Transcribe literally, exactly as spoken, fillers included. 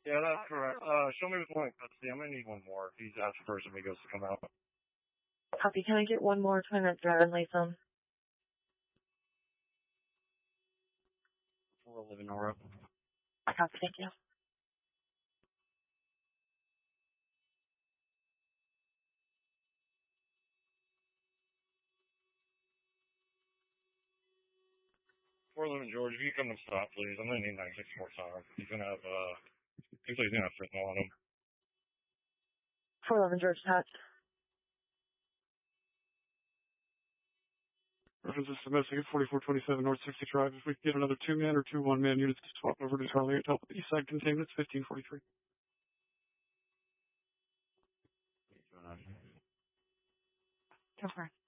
Yeah, that's correct. Uh, show me with one custody. I'm gonna need one more. He's asked for some amigos to come out. Copy. Can I get one more twenty-minute driving license? For a living aura. Copy. Thank you. four eleven George, if you come and stop, please. I'm gonna need ninety-six more time. He's gonna have, uh, he's gonna have fentanyl on him. four eleven George Touch. Reference is domestic at forty-four twenty-seven North sixty Drive. If we could get another two-man or two one-man units to swap over to Charlie to help with the east side containment, it's fifteen forty-three. Go for it.